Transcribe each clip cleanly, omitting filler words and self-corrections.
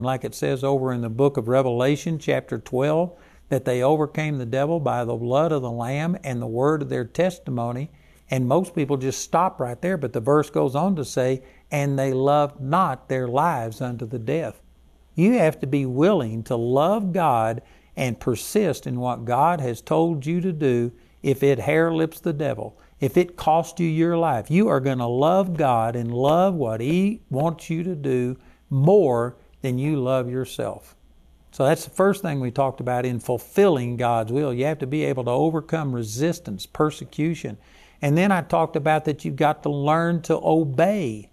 Like it says over in the book of Revelation, chapter 12, that they overcame the devil by the blood of the Lamb and the word of their testimony. And most people just stop right there, but the verse goes on to say, and they loved not their lives unto the death. You have to be willing to love God and persist in what God has told you to do if it hair lips the devil. If it costs you your life, you are going to love God and love what He wants you to do more than you love yourself. So that's the first thing we talked about in fulfilling God's will. You have to be able to overcome resistance, persecution. And then I talked about that you've got to learn to obey.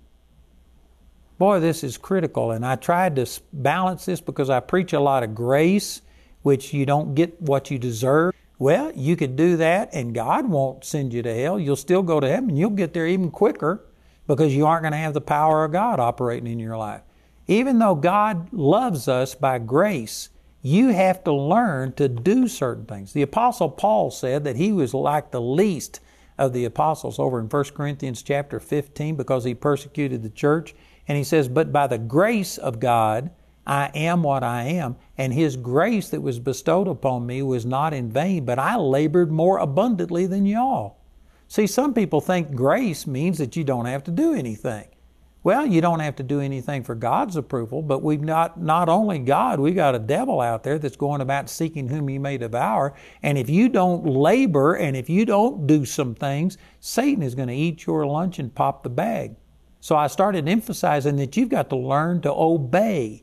Boy, this is critical. And I tried to balance this because I preach a lot of grace, which you don't get what you deserve. Well, you could do that and God won't send you to hell. You'll still go to heaven. You'll get there even quicker because you aren't going to have the power of God operating in your life. Even though God loves us by grace, you have to learn to do certain things. The Apostle Paul said that he was like the least of the apostles over in 1 Corinthians chapter 15 because he persecuted the church. And he says, but by the grace of God, I am what I am. And His grace that was bestowed upon me was not in vain, but I labored more abundantly than y'all. See, some people think grace means that you don't have to do anything. Well, you don't have to do anything for God's approval, but we've not only God, we've got a devil out there that's going about seeking whom He may devour. And if you don't labor and if you don't do some things, Satan is going to eat your lunch and pop the bag. So I started emphasizing that you've got to learn to obey.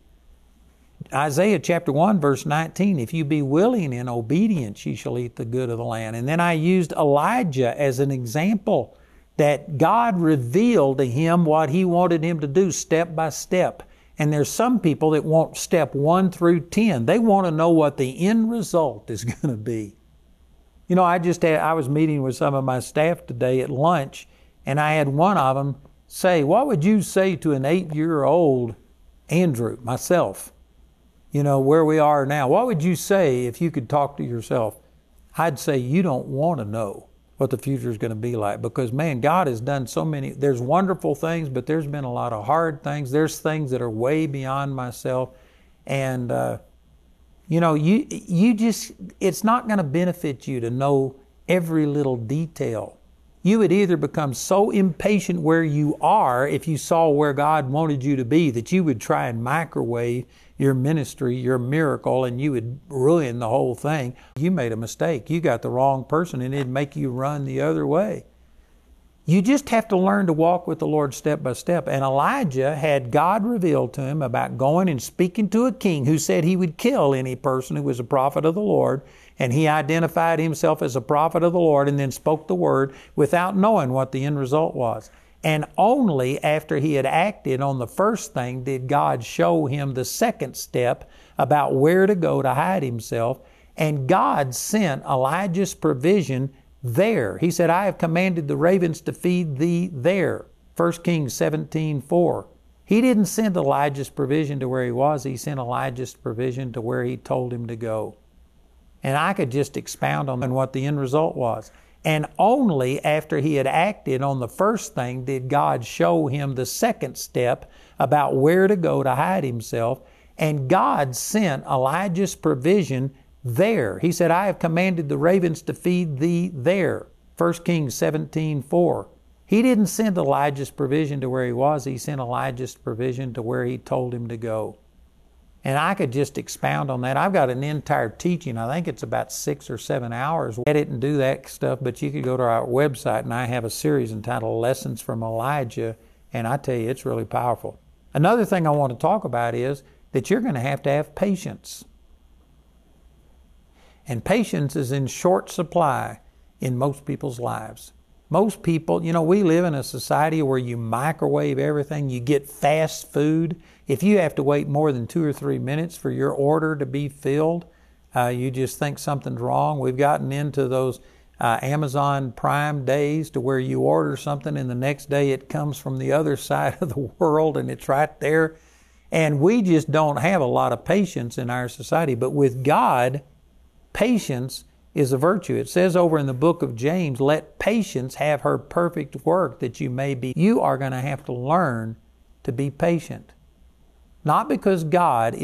Isaiah chapter 1 verse 19, if you be willing and obedient, ye shall eat the good of the land. And then I used Elijah as an example that God revealed to him what He wanted him to do step by step. And there's some people that want step 1 through 10. They want to know what the end result is going to be. You know, I was meeting with some of my staff today at lunch, and I had one of them say, what would you say to an 8-year-old Andrew, myself, you know, where we are now? What would you say if you could talk to yourself? I'd say you don't want to know what the future is going to be like because, man, God has done so many. There's wonderful things, but there's been a lot of hard things. There's things that are way beyond myself. And, you know, it's not going to benefit you to know every little detail. You would either become so impatient where you are if you saw where God wanted you to be that you would try and microwave your ministry, your miracle, and you would ruin the whole thing. You made a mistake. You got the wrong person and it'd make you run the other way. You just have to learn to walk with the Lord step by step. And Elijah had God revealed to him about going and speaking to a king who said he would kill any person who was a prophet of the Lord. And he identified himself as a prophet of the Lord and then spoke the word without knowing what the end result was. And only after he had acted on the first thing did God show him the second step about where to go to hide himself. And God sent Elijah's provision there. He said, I have commanded the ravens to feed thee there. 1 Kings 17:4. He didn't send Elijah's provision to where he was. He sent Elijah's provision to where He told him to go. And I could just expound on what the end result was. And only after he had acted on the first thing did God show him the second step about where to go to hide himself. And God sent Elijah's provision there. He said, I have commanded the ravens to feed thee there. 1 Kings 17:4. He didn't send Elijah's provision to where he was. He sent Elijah's provision to where He told him to go. And I could just expound on that. I've got an entire teaching. I think it's about 6 or 7 hours. Edit and do that stuff, but you could go to our website and I have a series entitled Lessons from Elijah, and I tell you, it's really powerful. Another thing I want to talk about is that you're going to have patience. And patience is in short supply in most people's lives. Most people, you know, we live in a society where you microwave everything. You get fast food. If you have to wait more than 2 or 3 minutes for your order to be filled, you just think something's wrong. We've gotten into those Amazon Prime days to where you order something and the next day it comes from the other side of the world and it's right there. And we just don't have a lot of patience in our society. But with God, patience is a virtue. It says over in the book of James, let patience have her perfect work that you may be. You are going to have to learn to be patient. not because God